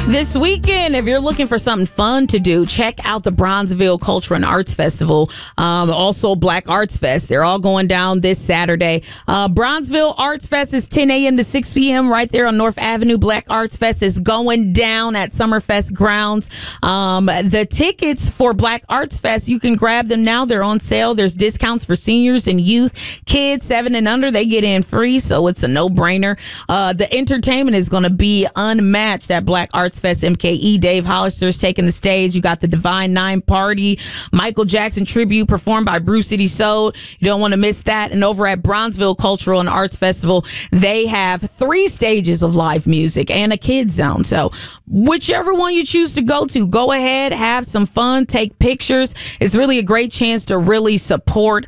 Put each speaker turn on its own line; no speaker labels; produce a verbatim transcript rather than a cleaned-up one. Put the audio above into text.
This weekend, if you're looking for something fun to do, check out the Bronzeville Culture and Arts Festival. Um, also, Black Arts Fest. They're all going down this Saturday. Uh, Bronzeville Arts Fest is ten a.m. to six p.m. right there on North Avenue. Black Arts Fest is going down at Summerfest grounds. Um, the tickets for Black Arts Fest, you can grab them now. They're on sale. There's discounts for seniors and youth. Kids seven and under, they get in free, so it's a no-brainer. Uh, the entertainment is going to be unmatched at Black Arts Fest. M K E, Dave Hollister's taking the stage. You got the Divine Nine Party, Michael Jackson tribute performed by Brew City Soul. You don't want to miss that. And over at Bronzeville Cultural and Arts Festival, they have three stages of live music and a kids zone. So whichever one you choose to go to, go ahead, have some fun, take pictures. It's really a great chance to really support